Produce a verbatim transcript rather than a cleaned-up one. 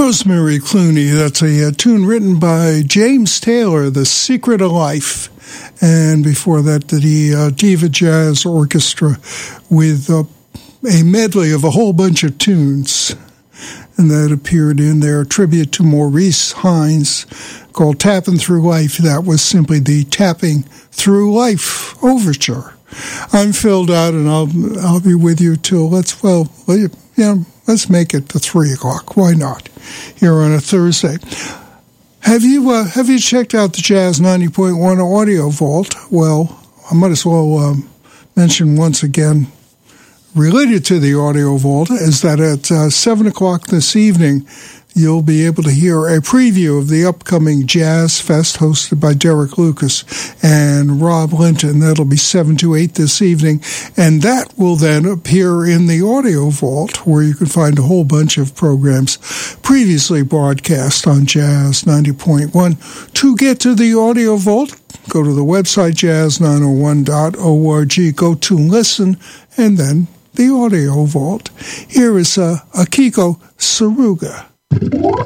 Rosemary Clooney, that's a, a tune written by James Taylor, The Secret of Life. And before that, the uh, Diva Jazz Orchestra with uh, a medley of a whole bunch of tunes. And that appeared in their tribute to Maurice Hines called Tapping Through Life. That was simply the Tapping Through Life Overture. I'm Phil Dodd, and I'll I'll be with you till let's well, you know, let's make it to three o'clock. Why not? Here on a Thursday. Have you uh, have you checked out the Jazz ninety point one Audio Vault? Well, I might as well um, mention once again, related to the Audio Vault, is that at uh, seven o'clock this evening, you'll be able to hear a preview of the upcoming Jazz Fest hosted by Derek Lucas and Rob Linton. That'll be seven to eight this evening, and that will then appear in the Audio Vault, where you can find a whole bunch of programs previously broadcast on Jazz ninety point one. To get to the Audio Vault, go to the website jazz nine oh one dot org, go to Listen, and then the Audio Vault. Here is uh, Akiko Saruga.